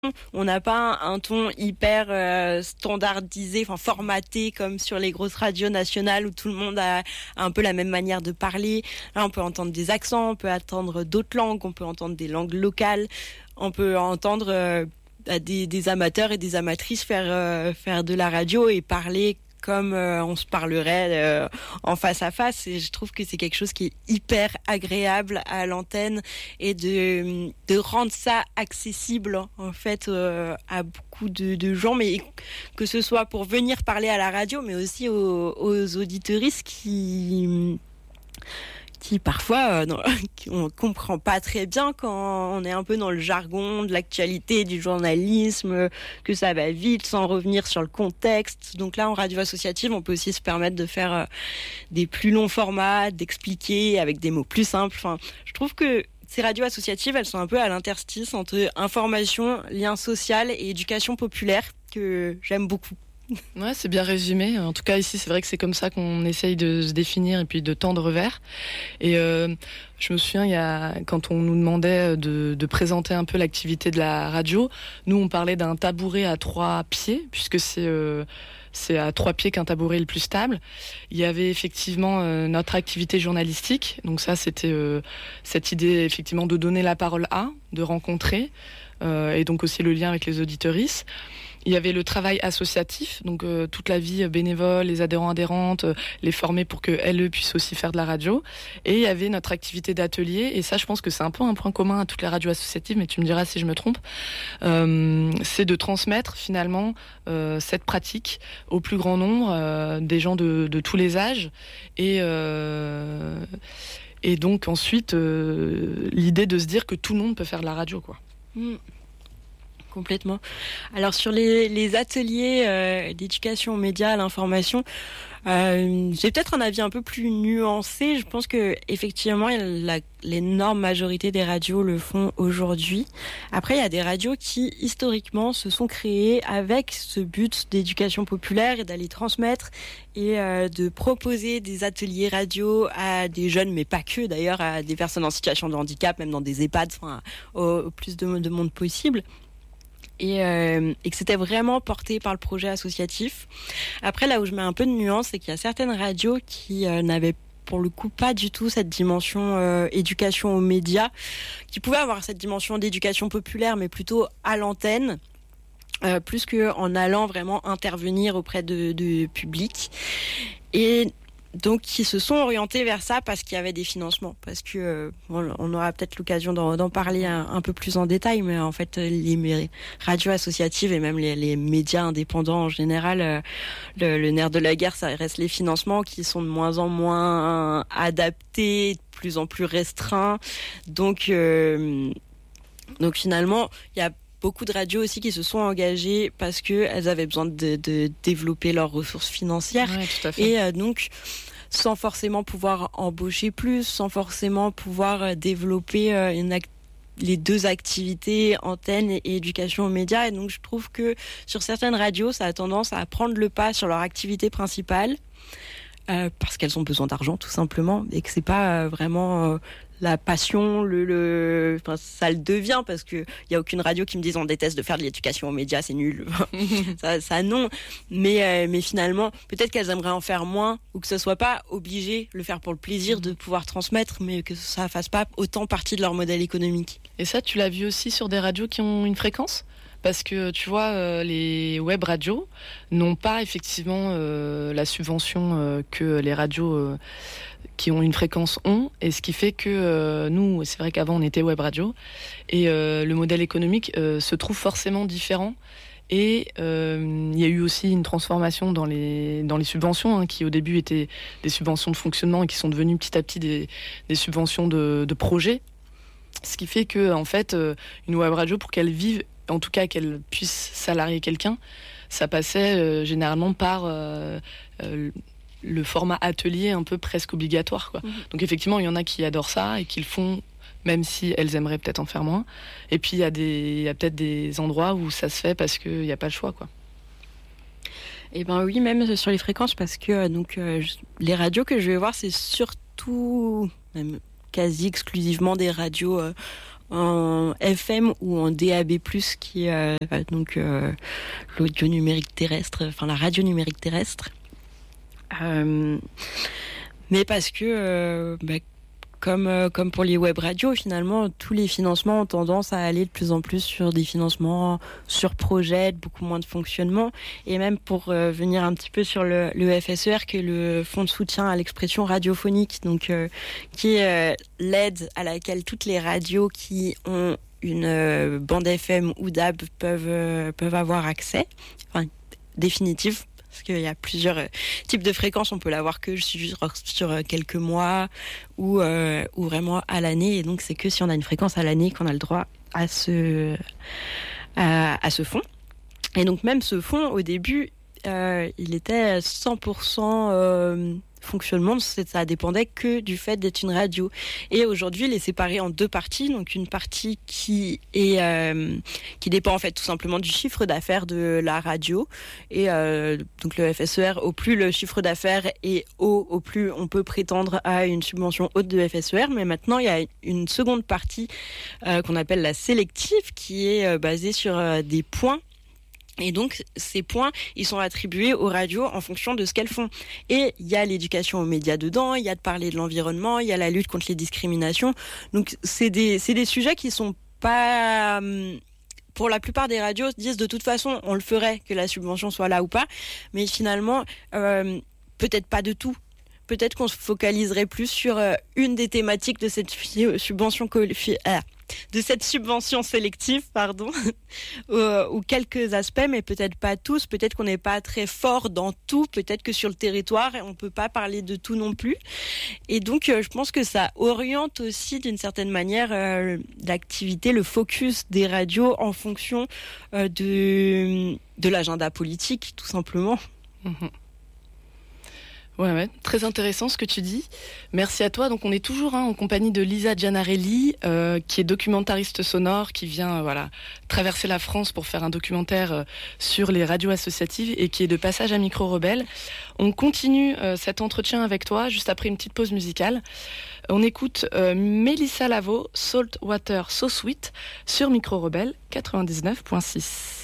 On n'a pas un ton hyper standardisé, enfin formaté comme sur les grosses radios nationales où tout le monde a un peu la même manière de parler. Là, on peut entendre des accents, on peut entendre d'autres langues, on peut entendre des langues locales, on peut entendre des amateurs et des amatrices faire de la radio et parler comme on se parlerait en face à face, et je trouve que c'est quelque chose qui est hyper agréable à l'antenne, et de rendre ça accessible en fait à beaucoup de gens, mais que ce soit pour venir parler à la radio, mais aussi aux auditeuristes qui parfois on comprend pas très bien quand on est un peu dans le jargon de l'actualité, du journalisme, que ça va vite sans revenir sur le contexte. Donc là, en radio associative, on peut aussi se permettre de faire des plus longs formats, d'expliquer avec des mots plus simples. Enfin, je trouve que ces radios associatives, elles sont un peu à l'interstice entre information, lien social et éducation populaire, que j'aime beaucoup. Ouais, c'est bien résumé. En tout cas, ici, c'est vrai que c'est comme ça qu'on essaye de se définir et puis de tendre vers. Et je me souviens, quand on nous demandait de présenter un peu l'activité de la radio, nous, on parlait d'un tabouret à 3 pieds, puisque c'est à 3 pieds qu'un tabouret est le plus stable. Il y avait effectivement notre activité journalistique. Donc ça, c'était cette idée effectivement de donner la parole de rencontrer, et donc aussi le lien avec les auditeuristes. Il y avait le travail associatif, donc toute la vie bénévole, les adhérents, adhérentes, les former pour qu'elles puissent aussi faire de la radio. Et il y avait notre activité d'atelier, et ça, je pense que c'est un peu un point commun à toutes les radios associatives, mais tu me diras si je me trompe. C'est de transmettre finalement cette pratique au plus grand nombre, des gens de tous les âges, et donc ensuite l'idée de se dire que tout le monde peut faire de la radio, quoi. Complètement. Alors sur les ateliers d'éducation aux médias, à l'information, j'ai peut-être un avis un peu plus nuancé. Je pense que effectivement l'énorme majorité des radios le font aujourd'hui. Après, il y a des radios qui historiquement se sont créées avec ce but d'éducation populaire et d'aller transmettre et de proposer des ateliers radio à des jeunes, mais pas que d'ailleurs, à des personnes en situation de handicap, même dans des EHPAD, enfin au plus de monde possible. Et que c'était vraiment porté par le projet associatif. Après, là où je mets un peu de nuance, c'est qu'il y a certaines radios qui n'avaient pour le coup pas du tout cette dimension éducation aux médias, qui pouvaient avoir cette dimension d'éducation populaire, mais plutôt à l'antenne, plus qu'en allant vraiment intervenir auprès de public. Et donc qui se sont orientés vers ça parce qu'il y avait des financements, parce que on aura peut-être l'occasion d'en parler un peu plus en détail, mais en fait les radios associatives et même les médias indépendants en général, le nerf de la guerre, ça reste les financements qui sont de moins en moins adaptés, de plus en plus restreints. Donc finalement, il y a beaucoup de radios aussi qui se sont engagées parce qu'elles avaient besoin de développer leurs ressources financières. Ouais, tout à fait. Et donc, sans forcément pouvoir embaucher plus, sans forcément pouvoir développer les deux activités, antenne et éducation aux médias. Et donc, je trouve que sur certaines radios, ça a tendance à prendre le pas sur leur activité principale. Parce qu'elles ont besoin d'argent tout simplement, et que c'est pas vraiment la passion, enfin, ça le devient, parce que y a aucune radio qui me dise on déteste de faire de l'éducation aux médias, c'est nul. ça non, mais finalement peut-être qu'elles aimeraient en faire moins, ou que ce soit pas obligé de le faire pour le plaisir de pouvoir transmettre, mais que ça fasse pas autant partie de leur modèle économique. Et ça, tu l'as vu aussi sur des radios qui ont une fréquence ? Parce que tu vois, les web radios n'ont pas effectivement la subvention que les radios qui ont une fréquence ont, et ce qui fait que nous, c'est vrai qu'avant on était web radio, et le modèle économique se trouve forcément différent. Et il y a eu aussi une transformation dans les subventions, qui au début étaient des subventions de fonctionnement et qui sont devenues petit à petit des subventions de projet. Ce qui fait que en fait, une web radio, pour qu'elle vive, en tout cas qu'elle puisse salarier quelqu'un, ça passait généralement par le format atelier un peu presque obligatoire, quoi. Donc effectivement, il y en a qui adorent ça et qui le font même si elles aimeraient peut-être en faire moins. Et puis il y a peut-être des endroits où ça se fait parce qu'il n'y a pas le choix, quoi. Eh ben oui, même sur les fréquences, parce que les radios que je vais voir, c'est surtout, même quasi exclusivement des radios en FM ou en DAB+, qui est donc l'audio numérique terrestre, enfin la radio numérique terrestre. Mais parce que comme pour les web radios, finalement, tous les financements ont tendance à aller de plus en plus sur des financements sur projet, beaucoup moins de fonctionnement. Et même pour venir un petit peu sur le FSER, qui est le fonds de soutien à l'expression radiophonique, donc qui est l'aide à laquelle toutes les radios qui ont une bande FM ou DAB peuvent avoir accès, enfin définitive. Parce qu'il y a plusieurs types de fréquences, on peut l'avoir que sur quelques mois ou vraiment à l'année. Et donc c'est que si on a une fréquence à l'année qu'on a le droit à ce fonds. Et donc même ce fonds, au début, il était 100% fonctionnement, ça dépendait que du fait d'être une radio. Et aujourd'hui, il est séparé en deux parties. Donc une partie qui dépend en fait tout simplement du chiffre d'affaires de la radio. Et donc le FSER, au plus le chiffre d'affaires est haut, au plus on peut prétendre à une subvention haute de FSER. Mais maintenant, il y a une seconde partie qu'on appelle la sélective, qui est basée sur des points. Et donc, ces points, ils sont attribués aux radios en fonction de ce qu'elles font. Et il y a l'éducation aux médias dedans, il y a de parler de l'environnement, il y a la lutte contre les discriminations. Donc, c'est des sujets qui sont pas... Pour la plupart des radios, disent de toute façon, on le ferait, que la subvention soit là ou pas. Mais finalement, peut-être pas de tout. Peut-être qu'on se focaliserait plus sur une des thématiques de cette subvention sélective, ou quelques aspects, mais peut-être pas tous. Peut-être qu'on n'est pas très fort dans tout. Peut-être que sur le territoire, on peut pas parler de tout non plus. Et donc, je pense que ça oriente aussi, d'une certaine manière, l'activité, le focus des radios en fonction de l'agenda politique, tout simplement. Mmh. Ouais, très intéressant ce que tu dis. Merci à toi. Donc on est toujours en compagnie de Lisa Gianarelli, qui est documentariste sonore, qui vient traverser la France pour faire un documentaire sur les radios associatives et qui est de passage à Micro Rebelle. On continue cet entretien avec toi juste après une petite pause musicale. On écoute Mélissa Lavo, Salt Water So Sweet sur Micro Rebelle 99.6.